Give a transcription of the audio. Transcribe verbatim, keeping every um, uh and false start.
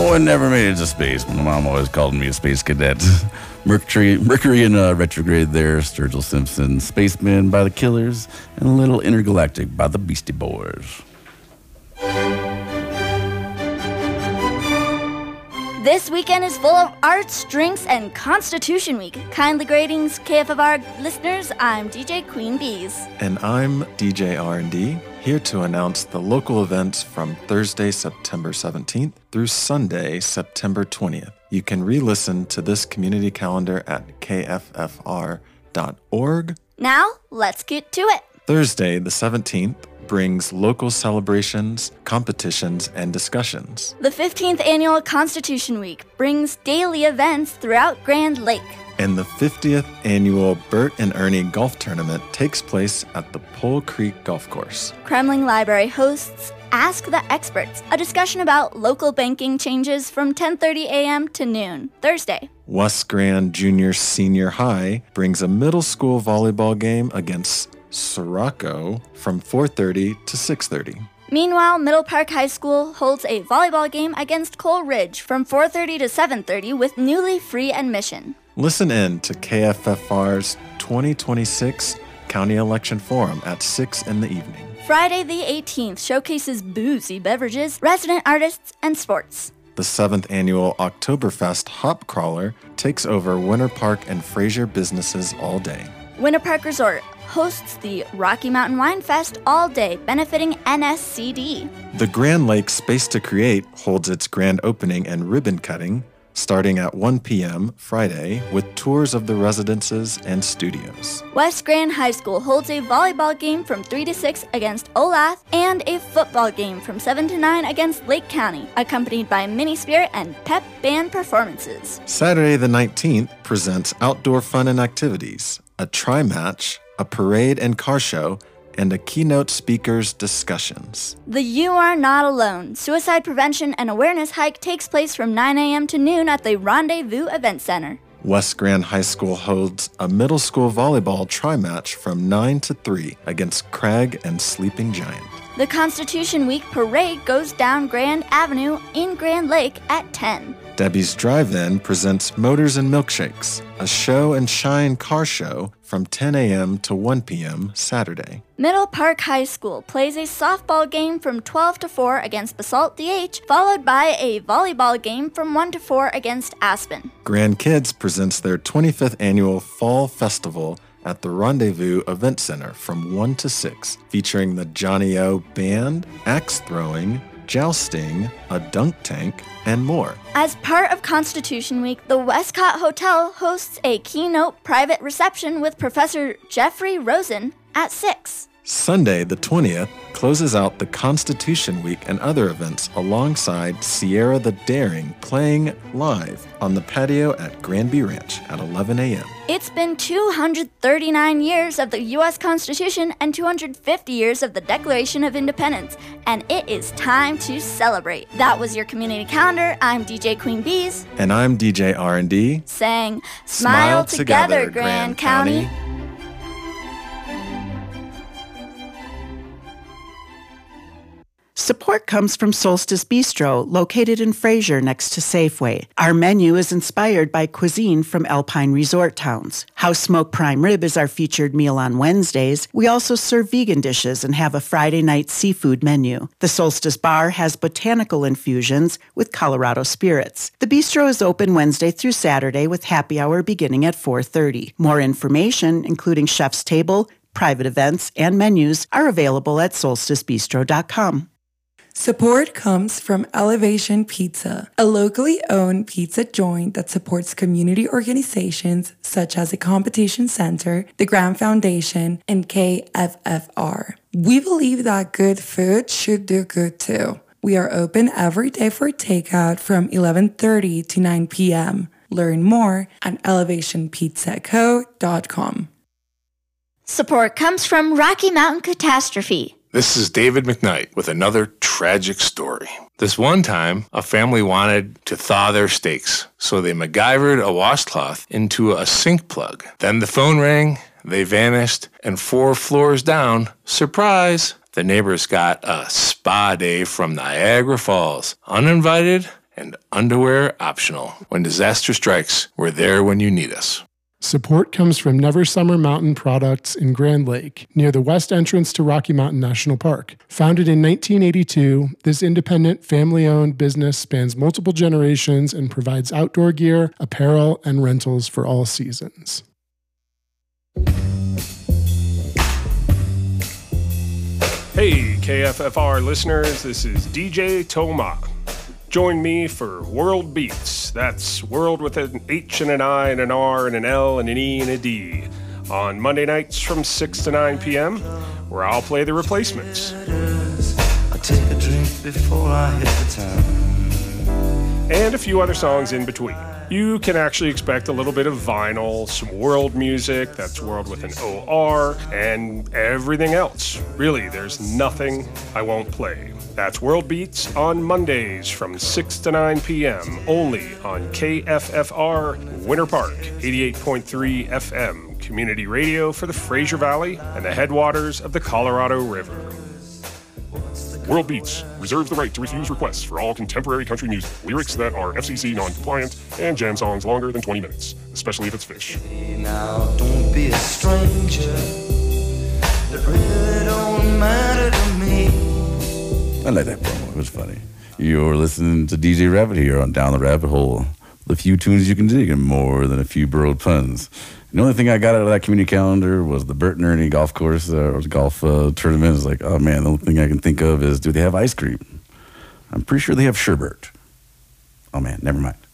one never made it to space. My mom always called me a space cadet. Mercury, Mercury in uh, retrograde there, Sturgill Simpson, Spaceman by the Killers, and a little Intergalactic by the Beastie Boys. This weekend is full of arts, drinks, and Constitution Week. Kindly greetings, K F F R listeners. I'm D J Queen Bees. And I'm D J R and D, here to announce the local events from Thursday, September seventeenth through Sunday, September twentieth. You can re-listen to this community calendar at K F F R dot org. Now, let's get to it. Thursday, the seventeenth, brings local celebrations, competitions, and discussions. The fifteenth Annual Constitution Week brings daily events throughout Grand Lake. And the fiftieth Annual Bert and Ernie Golf Tournament takes place at the Pole Creek Golf Course. Kremling Library hosts Ask the Experts, a discussion about local banking changes from ten thirty a.m. to noon, Thursday. West Grand Junior Senior High brings a middle school volleyball game against Sirocco from four thirty to six thirty. Meanwhile, Middle Park High School holds a volleyball game against Cole Ridge from four thirty to seven thirty with newly free admission. Listen in to K F F R's twenty twenty-six County Election Forum at six in the evening. Friday the eighteenth showcases boozy beverages, resident artists, and sports. The seventh Annual Oktoberfest Hop Crawler takes over Winter Park and Fraser businesses all day. Winter Park Resort hosts the Rocky Mountain Wine Fest all day, benefiting N S C D. The Grand Lake Space to Create holds its grand opening and ribbon cutting starting at one p.m. Friday with tours of the residences and studios. West Grand High School holds a volleyball game from three to six against Olathe and a football game from seven to nine against Lake County, accompanied by Mini Spirit and pep band performances. Saturday the nineteenth presents outdoor fun and activities, a tri-match, a parade and car show, and a keynote speaker's discussions. The You Are Not Alone Suicide Prevention and Awareness Hike takes place from nine a.m. to noon at the Rendezvous Event Center. West Grand High School holds a middle school volleyball tri-match from nine to three against Craig and Sleeping Giant. The Constitution Week Parade goes down Grand Avenue in Grand Lake at ten. Debbie's Drive-In presents Motors and Milkshakes, a show and shine car show from ten a.m. to one p.m. Saturday. Middle Park High School plays a softball game from twelve to four against Basalt D H, followed by a volleyball game from one to four against Aspen. Grand Kids presents their twenty-fifth Annual Fall Festival at the Rendezvous Event Center from one to six, featuring the Johnny O Band, axe throwing, jousting, a dunk tank, and more. As part of Constitution Week, the Westcott Hotel hosts a keynote private reception with Professor Jeffrey Rosen at six. Sunday, the twentieth, closes out the Constitution Week and other events alongside Sierra the Daring playing live on the patio at Granby Ranch at eleven a.m. It's been two hundred thirty-nine years of the U S Constitution and two hundred fifty years of the Declaration of Independence, and it is time to celebrate. That was your community calendar. I'm D J Queen Bees. And I'm D J R and D. Saying, Smile, Smile together, together, Grand County. County. Support comes from Solstice Bistro, located in Fraser next to Safeway. Our menu is inspired by cuisine from Alpine resort towns. House Smoked Prime Rib is our featured meal on Wednesdays. We also serve vegan dishes and have a Friday night seafood menu. The Solstice Bar has botanical infusions with Colorado spirits. The bistro is open Wednesday through Saturday with happy hour beginning at four thirty. More information, including chef's table, private events, and menus, are available at solstice bistro dot com. Support comes from Elevation Pizza, a locally owned pizza joint that supports community organizations such as the Competition Center, the Graham Foundation, and K F F R. We believe that good food should do good too. We are open every day for takeout from eleven thirty to nine p.m. Learn more at elevation pizza co dot com. Support comes from Rocky Mountain Catastrophe. This is David McKnight with another tragic story. This one time, a family wanted to thaw their steaks, so they MacGyvered a washcloth into a sink plug. Then the phone rang, they vanished, and four floors down, surprise, the neighbors got a spa day from Niagara Falls, uninvited and underwear optional. When disaster strikes, we're there when you need us. Support comes from Never Summer Mountain Products in Grand Lake, near the west entrance to Rocky Mountain National Park. Founded in nineteen eighty-two, this independent, family-owned business spans multiple generations and provides outdoor gear, apparel, and rentals for all seasons. Hey, K F F R listeners, this is D J Toma. Join me for World Beats. That's World with an H and an I and an R and an L and an E and a D. On Monday nights from six to nine p.m., where I'll play the replacements. I take a drink before I hit the town. And a few other songs in between. You can actually expect a little bit of vinyl, some world music, that's world with an O R, and everything else. Really, there's nothing I won't play. That's World Beats on Mondays from six to nine p.m. only on K F F R Winter Park, eighty-eight point three F M, community radio for the Fraser Valley and the headwaters of the Colorado River. World Beats reserves the right to refuse requests for all contemporary country music, lyrics that are F C C non-compliant, and jam songs longer than twenty minutes, especially if it's Fish. Now don't be a stranger. It really don't matter to me. I like that promo. It was funny. You're listening to D J Rabbit here on Down the Rabbit Hole. The few tunes you can dig and more than a few burrowed puns. The only thing I got out of that community calendar was the Bert and Ernie golf course uh, or golf uh, tournament. It's like, oh man, the only thing I can think of is, do they have ice cream? I'm pretty sure they have sherbet. Oh man, never mind.